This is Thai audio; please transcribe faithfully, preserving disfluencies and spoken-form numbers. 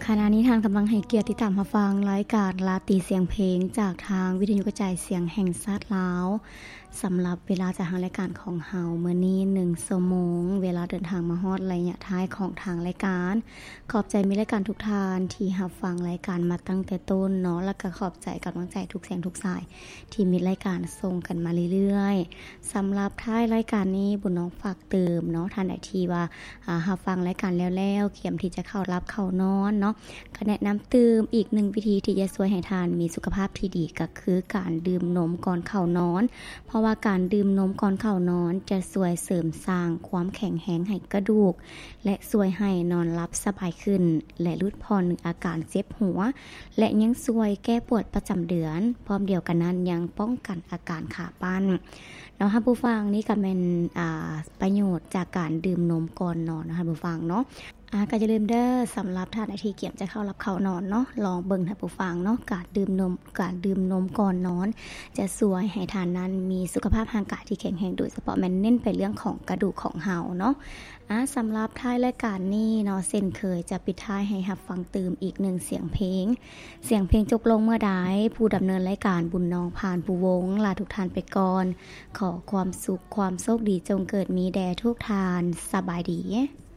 ขณะนี้ทางกำลังให้เกียรติติดตามรับฟังรายการราตรีเสียงเพลงจากทางวิทยุกระจายเสียงแห่งชาติลาวสำหรับเวลาจากทางรายการของเฮามื้อนี้หนึ่งชั่วโมงเวลาเดินทางมาฮอดระยะท้ายของทางรายการขอบใจมีรายการทุกท่านที่รับฟังรายการมาตั้งแต่ต้นเนาะแล้วก็ขอบใจกำลังใจทุกเสียงทุกสายที่มีรายการส่งกันมาเรื่อยๆสำหรับท้ายรายการนี้บุญน้องฝากเติมเนาะท่านใดที่ว่าอ่ารับฟังรายการแล้วๆเตรียมที่จะเข้ารับเข้านอนเนาะก็แนะนำเติมอีกหนึ่งวิธีที่จะช่วยให้ทานมีสุขภาพที่ดีก็คือการดื่มนมก่อนเข้านอนเพราะว่าการดื่มนมก่อนเข้านอนจะช่วยเสริมสร้างความแข็งแรงให้กระดูกและช่วยให้นอนหลับสบายขึ้นและลดผ่อนอาการเจ็บหัวและยังช่วยแก้ปวดประจำเดือนพร้อมเดียวกันนั้นยังป้องกันอาการขาปั้นเนาะค่ะผู้ฟังนี่ก็เป็นอ่าประโยชน์จากการดื่มนมก่อนนอนนะคะผู้ฟังเนาะอ่าก็อย่าลืมเด้อสำหรับท่านที่เกียมจะเข้ารับเข้านอนเนาะลองเบิ่งท่านผู้ฟังเนาะการดื่มนมการดื่มนมก่อนนอนจะช่วยให้ท่านนั้นมีสุขภาพร่างกายที่แข็งแรงโดยเฉพาะแม่นเน้นไปเรื่องของกระดูกของเฮาเนาะอ่าสำหรับท้ายรายการนี้เนาะเช่นเคยจะปิดท้ายให้รับฟังตื่มอีกหนึ่งเสียงเพลงเสียงเพลงจบลงเมื่อใดผู้ดำเนินรายการบุญน้องผ่านผู้วงลาทุกท่านไปก่อนขอความสุขความโชคดีจงเกิดมีแด่ทุกท่านสบายดี